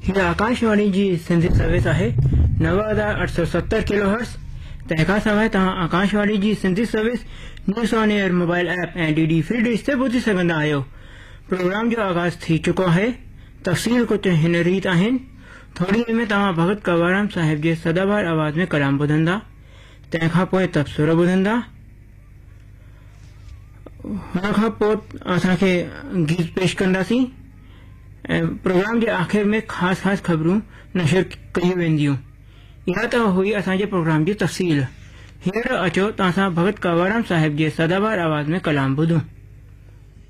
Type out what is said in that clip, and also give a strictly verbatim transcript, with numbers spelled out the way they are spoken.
हीअ आकाशवाणी जी सिंधी सर्विस आहे नव हज़ार अठ सौ सत्तर किलो हर्ट्स। तंहिंखां सवाइ तव्हां आकाशवाणी जी Sindhi service news on air mobile app ऐं डी डी फ्री डिश ते ॿुधी सघंदा आहियो। प्रोग्राम जो आगाज़ थी चुको आहे। तफ़सील कुझु हिन रीत आहिनि। थोरी देरि में तव्हां भगत कंवरराम साहिब जे सदाबहार आवाज़ में कलाम ॿुधंदा, तंहिंखां पोइ तबसरो ॿुधंदा, हुन खां पोइ असांखे गीत पेश कंदासीं ऐं प्रोग्राम जे आख़िर में ख़ासि ख़ासि ख़बरूं नशर कयूं वेंदियूं। इहा त हुई असांजे प्रोग्राम जी तफ़सील। हींअर अचो तव्हां सां भगत कंवरराम साहिब जे सदाबहार आवाज़ में कलाम ॿुधूं।